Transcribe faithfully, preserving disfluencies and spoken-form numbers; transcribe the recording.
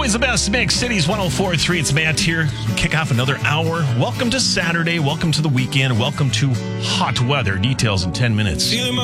Always the best mix. Cities one oh four point three. It's Matt here. Kick off another hour. Welcome to Saturday. Welcome to the weekend. Welcome to hot weather. Details in ten minutes.